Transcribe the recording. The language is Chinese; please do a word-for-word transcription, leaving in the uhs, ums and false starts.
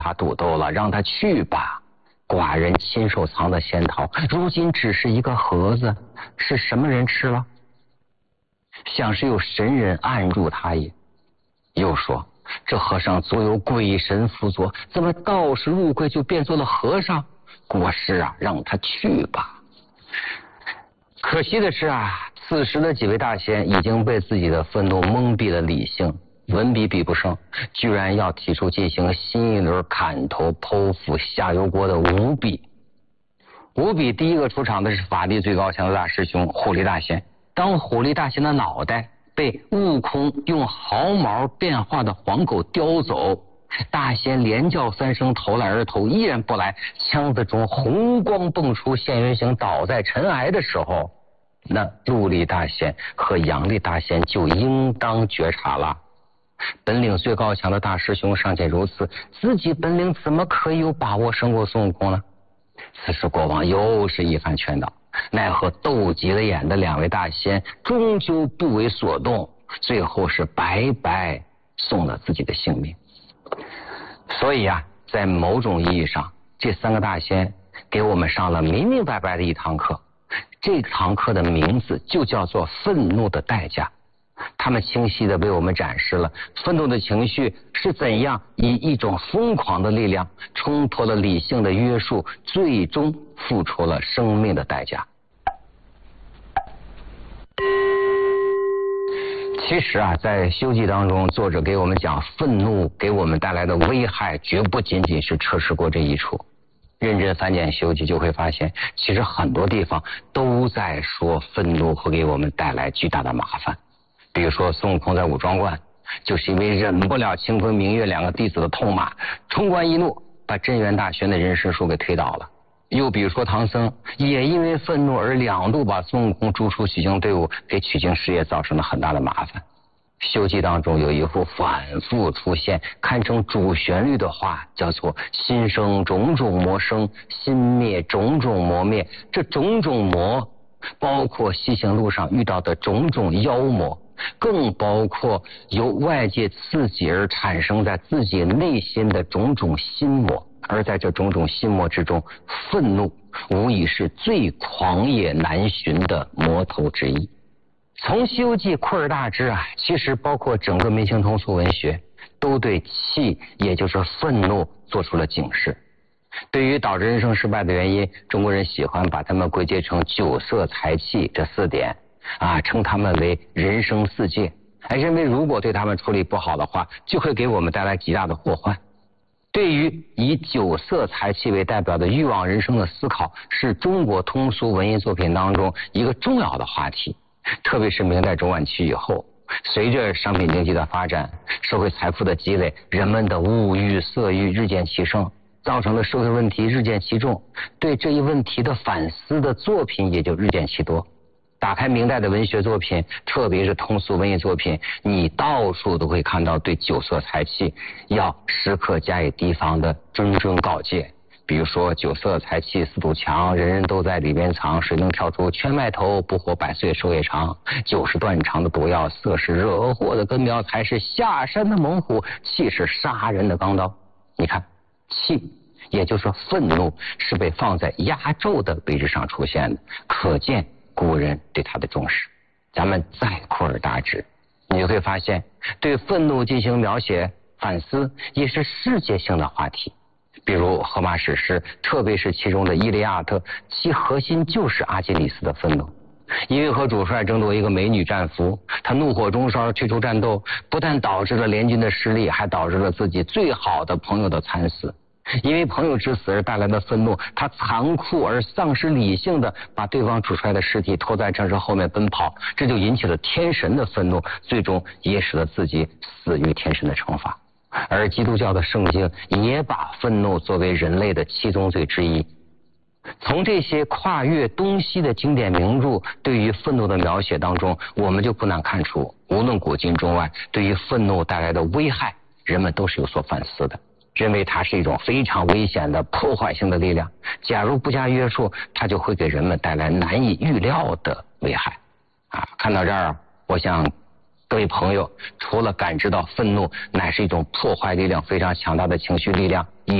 他赌斗了，让他去吧。寡人亲手藏的仙桃，如今只是一个盒子，是什么人吃了？像是有神人按住他也。又说这和尚足有鬼神辅佐，怎么道士入会就变做了和尚？国师啊，让他去吧。可惜的是啊，此时的几位大仙已经被自己的愤怒蒙蔽了理性，文笔比不上，居然要提出进行新一轮砍头剖腹下油锅的五笔。五笔第一个出场的是法力最高强的大师兄狐狸大仙。当狐狸大仙的脑袋被悟空用毫毛变化的黄狗叼走，大仙连叫三声投来而投依然不来，枪子中红光迸出，现原形倒在尘埃的时候，那陆力大仙和杨力大仙就应当觉察了。本领最高强的大师兄尚且如此，自己本领怎么可以有把握胜过孙悟空呢？此时国王又是一番劝导，奈何斗急了眼的两位大仙终究不为所动，最后是白白送了自己的性命。所以啊，在某种意义上，这三个大仙给我们上了明明白白的一堂课。这堂课的名字就叫做愤怒的代价。他们清晰地为我们展示了愤怒的情绪是怎样以一种疯狂的力量冲破了理性的约束，最终付出了生命的代价。其实啊，在《西游记》当中，作者给我们讲愤怒给我们带来的危害，绝不仅仅是车迟国这一处。认真翻检《西游记》就会发现，其实很多地方都在说愤怒会给我们带来巨大的麻烦。比如说孙悟空在五庄观，就是因为忍不了清风明月两个弟子的痛骂，冲冠一怒把镇元大玄的人参树给推倒了。又比如说唐僧也因为愤怒而两度把孙悟空逐出取经队伍，给取经事业造成了很大的麻烦。《西游记》当中有一幅反复出现堪称主旋律的话，叫做心生种种魔生，心灭种种魔灭。这种种魔包括西行路上遇到的种种妖魔，更包括由外界刺激而产生在自己内心的种种心魔。而在这种种心魔之中，愤怒无疑是最狂野难寻的魔头之一。从《西游记》扩而大之啊，其实包括整个民情通俗文学，都对气，也就是愤怒做出了警示。对于导致人生失败的原因，中国人喜欢把它们归结成酒色财气这四点啊，称它们为人生四戒，还认为如果对它们处理不好的话，就会给我们带来极大的祸患。对于以酒色财气为代表的欲望人生的思考，是中国通俗文艺作品当中一个重要的话题。特别是明代中晚期以后，随着商品经济的发展，社会财富的积累，人们的物欲色欲日渐其盛，造成的社会问题日渐其重，对这一问题的反思的作品也就日渐其多。打开明代的文学作品，特别是通俗文艺作品，你到处都会看到对酒色财气要时刻加以提防的谆谆告诫。比如说酒色财气四堵墙，人人都在里边藏，谁能跳出圈麦头，不活百岁寿也长。酒是断肠的毒药，色是惹祸的根苗，财是下山的猛虎，气是杀人的钢刀。你看，气也就是愤怒是被放在压轴的位置上出现的，可见古人对它的重视。咱们再扩而大之，你就会发现对愤怒进行描写反思也是世界性的话题。比如荷马史诗，特别是其中的《伊利亚特》，其核心就是阿基里斯的愤怒。因为和主帅争夺一个美女战俘，他怒火中烧退出战斗，不但导致了联军的失利，还导致了自己最好的朋友的惨死。因为朋友之死而带来的愤怒，他残酷而丧失理性的把对方主帅的尸体拖在战车后面奔跑，这就引起了天神的愤怒，最终也使得自己死于天神的惩罚。而基督教的圣经也把愤怒作为人类的七宗罪之一。从这些跨越东西的经典名著对于愤怒的描写当中，我们就不难看出，无论古今中外，对于愤怒带来的危害，人们都是有所反思的，认为它是一种非常危险的破坏性的力量，假如不加约束，它就会给人们带来难以预料的危害啊！看到这儿，我想各位朋友，除了感知到愤怒乃是一种破坏力量非常强大的情绪力量，